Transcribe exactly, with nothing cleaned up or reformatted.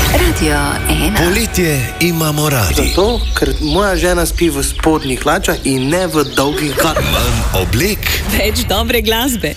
Radio ena. Poletje imamo radi. Zato, ker moja žena spi v spodnjih hlačah in ne v dolgih galah. Manj oblek Več dobre glasbe.